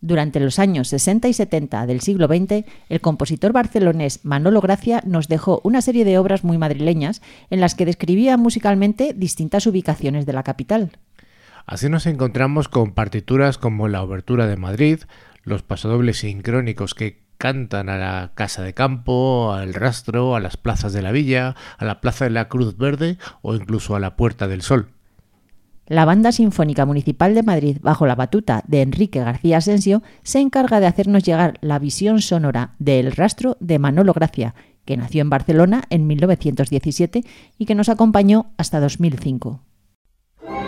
Durante los años 60 y 70 del siglo XX, el compositor barcelonés Manolo Gracia nos dejó una serie de obras muy madrileñas en las que describía musicalmente distintas ubicaciones de la capital. Así nos encontramos con partituras como la Obertura de Madrid, los pasodobles sincrónicos que cantan a la Casa de Campo, al Rastro, a las plazas de la Villa, a la Plaza de la Cruz Verde o incluso a la Puerta del Sol. La Banda Sinfónica Municipal de Madrid, bajo la batuta de Enrique García Asensio, se encarga de hacernos llegar la visión sonora de El Rastro de Manolo Gracia, que nació en Barcelona en 1917 y que nos acompañó hasta 2005.